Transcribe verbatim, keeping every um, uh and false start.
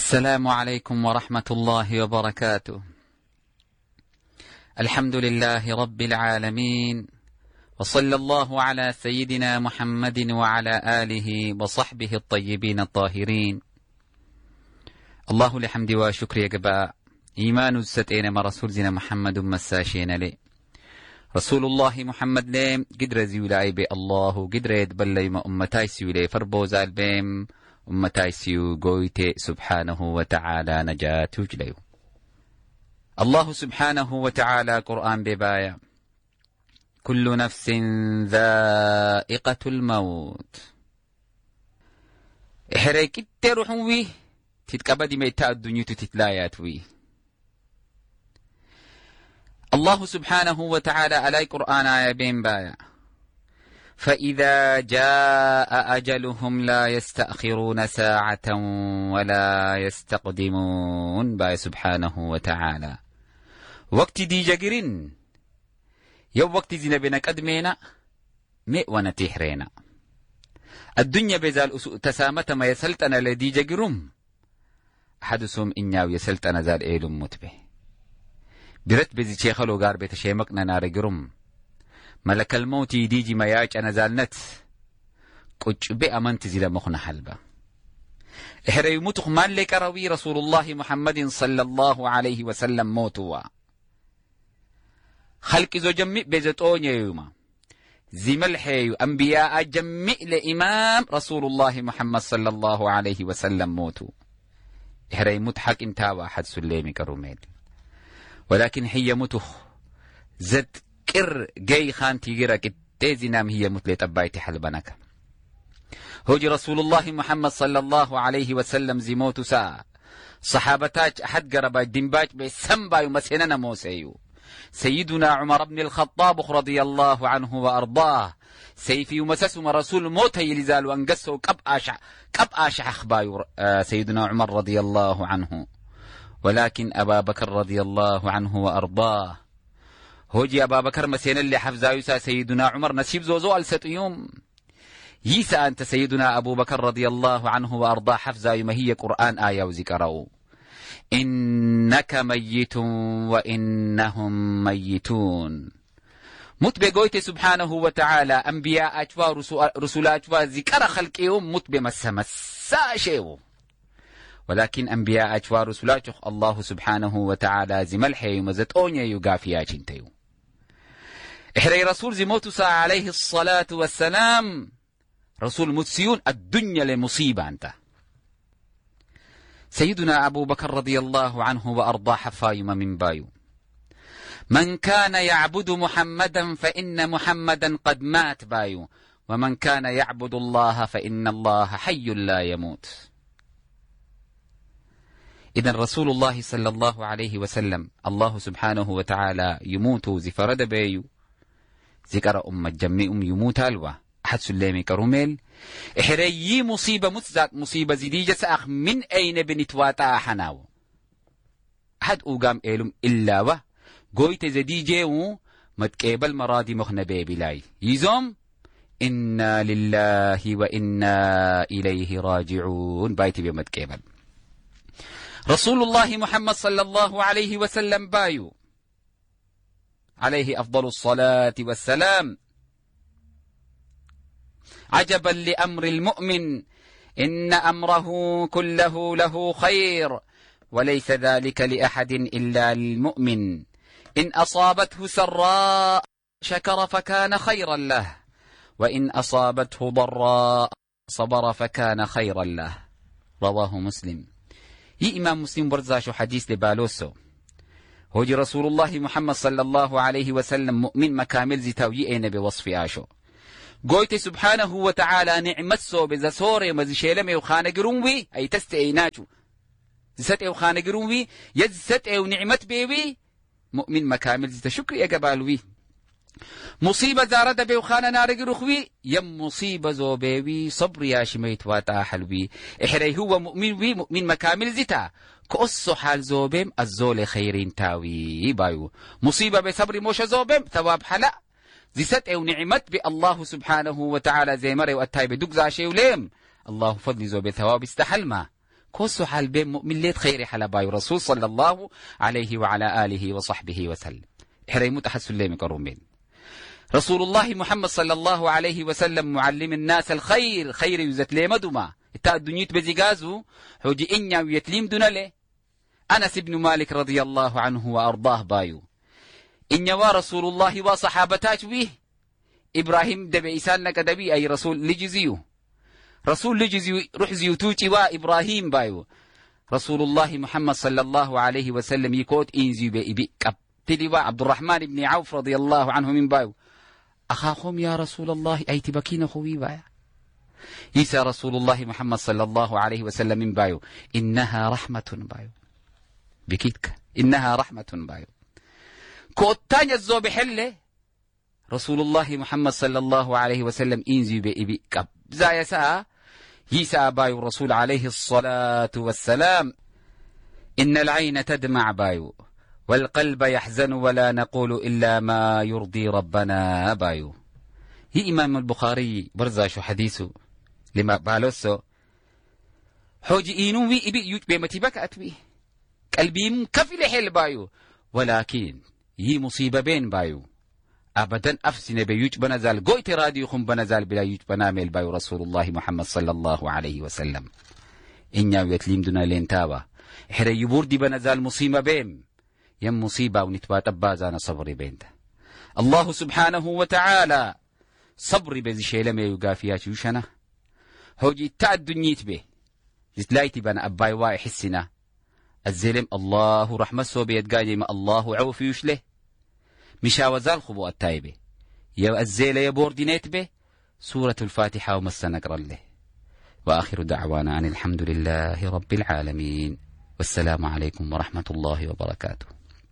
السلام عليكم ورحمة الله وبركاته. الحمد لله رب العالمين، وصلى الله على سيدنا محمد وعلى آله وصحبه الطيبين الطاهرين. الله لحمد وشكر يا جباء إيمان الستين ما رسول زنا محمد مساشين لي رسول الله محمد ليم قدر زيولاي بي الله قدر يتبلي ما أمتاي سيولي فربوز البيم أمتاي سيو قويتي سبحانه وتعالى نجاة جليو. الله سبحانه وتعالى قرآن ببايا كل نفس ذائقة الموت. إحريك التروحوي تتكبدي ميتا الدنيا تتلاياتوي. الله سبحانه وتعالى على قرآن آية بين بايا فإذا جاء أجلهم لا يستأخرون ساعة ولا يستقدمون. بايا سبحانه وتعالى وقت دي جاقرين يو وقت زينا بينك أدمينا مئ ونتحرينا الدنيا بزال تسامة ما يسلتنا لدي جاقرهم أحدثهم إنياو يسلتنا زال إيلم متبه برت بزي شيخلو غار بيت شيمكنا نار جرم ملك الموت يديجي ما ياج أنا زالنت كوش بأمانت زي لمخنا حلبة إحري متخ مالك روي رسول الله محمد صلى الله عليه وسلم موتوا خلق زو جمع بزتون يوما زي ملحي أنبياء جمع لإمام رسول الله محمد صلى الله عليه وسلم موتوا إحري متحك انتا واحد سليمي كروميل ولكن هي متخ زد كر جاي خان تيجرا كتازي نام هي متلت أبايتي حلبنك هوجي رسول الله محمد صلى الله عليه وسلم زي موتو ساعة صحابتاج أحد قربا دنباج بسنبا يمسيننا موسيو سيدنا عمر بن الخطاب رضي الله عنه وأرضاه سيفي ومسسم رسول موت يلزال وانقسوا كب آشع كب آشع أخبايو سيدنا عمر رضي الله عنه. ولكن أبا بكر رضي الله عنه وأرضاه هوجي أبا بكر مسين اللي حفظا يسا سيدنا عمر نسيب زوزو الستيوم يسا أنت سيدنا أبو بكر رضي الله عنه وأرضاه حفظا يما هي قرآن آية وذكره إنك ميت وإنهم ميتون. مت بقويت سبحانه وتعالى أنبياء أجوا رسول أجوا ذكر خلقهم مت بمسا شيء ولكن أنبياء أجوا رسول الله سبحانه وتعالى زي ملحي ومزتوني يقافيا جنتيو إحري رسول زي موتوسا عليه الصلاة والسلام رسول متسيون الدنيا لمصيبة أنت. سيدنا أبو بكر رضي الله عنه وأرضاه حفايم من بايو من كان يعبد محمدا فإن محمدا قد مات بايو ومن كان يعبد الله فإن الله حي لا يموت. إذن رسول الله صلى الله عليه وسلم الله سبحانه وتعالى يموت زفرد بيو ذكر أم الجمع أم يموت الوا أحد سلامي كروميل إحري مصيبة متزاك مصيبة زديجة سأخ من أين بنتواتا حناو أحد أوغام إلم إلا و قويت زديجة و متكيبل مرادي مخنبي بلاي يزوم إنا لله وإنا إليه راجعون بايتي بمتكيبل. رسول الله محمد صلى الله عليه وسلم بايو عليه أفضل الصلاة والسلام عجبا لأمر المؤمن إن أمره كله له خير وليس ذلك لأحد إلا للمؤمن إن أصابته سراء شكر فكان خيرا له وإن أصابته ضراء صبر فكان خيرا له. رواه مسلم. هي إمام مسلم برزاشو حديث لبالوسو هوجي رسول الله محمد صلى الله عليه وسلم مؤمن مكامل زتاوي أين بوصف آشو قويت سبحانه وتعالى نعمتسو بزاسوري مزيشيلمي وخانقرونوي أي تستعيناتو زست أو خانقرونوي يزست أو نعمت بيوي مؤمن مكامل زتا شكري يقبالوي مصيبة زارد بيو خانا نارقروخوي يم مصيبة زو بيوي صبر يا شميت واتا حلوي إحري هو مؤمن وي مؤمن مكامل زتا كأسو حال زوبم الزول خيرين تاوي بايو مصيبة بصبر موش زوبم ثواب حلا زيست او نعمت بالله سبحانه وتعالى زي مري واتاي بدق زاشي وليم الله فضل زوبي ثواب استحلما كوسو حال بين مؤمن ليت خير حلا بايو رسول صلى الله عليه وعلى آله وصحبه وسلم إحري متحس الليم كرومين رسول الله محمد صلى الله عليه وسلم معلم الناس الخير خير يزت لي مدما تا الدنيا بزيغازو حوجي إنيا ويتليم دون له أنس بن مالك رضي الله عنه وأرضاه بايو إنيا ورسول الله وصحابتاش به إبراهيم دبي إسان لك دبي أي رسول لجزيو رسول لجزيو رحزيو توتي وإبراهيم بايو رسول الله محمد صلى الله عليه وسلم يكوت إنزيو بإبي كبتلي عبد الرحمن بن عوف رضي الله عنه من بايو أخاكم يا رسول الله أي تبكين خوي بايا يسا رسول الله محمد صلى الله عليه وسلم من بايو إنها رحمة بايو بكيتك إنها رحمة بايو كوتان يزو بحله رسول الله محمد صلى الله عليه وسلم إنزي بإبي كب زايا سا يسا بايو رسول عليه الصلاة والسلام إن العين تدمع بايو والقلب يحزن ولا نقول إلا ما يرضي ربنا بايو هي إمام البخاري برزاشو حديثه لما بالوسو حوجي إينو وي إبي يوج بيمتي بكأت بي قلبي مكفل حيل بايو ولكن هي مصيبة بين بايو أبدا أفسن بيوج بنزال قويت راديو خم بنزال بلا يوج بنامل بايو رسول الله محمد صلى الله عليه وسلم إنيا ويتليم دنا لينتاوا حري يبوردي بنزال مصيبة بين يم مصيبة ونتبات أبازانا صبري بينته الله سبحانه وتعالى صبري بزي شيلة ما يقافيات يوشنا هوجي تعد دنيت به زتلايتي بنا أباي واي حسنا الزلم الله رحمة صوبيت قايدي ما الله عوفي يشله مشاوزال خبو التايبه يا الزيلة يا بوردينيت به سورة الفاتحة ومسا نقرأ له وآخر دعوانا عن الحمد لله رب العالمين والسلام عليكم ورحمة الله وبركاته.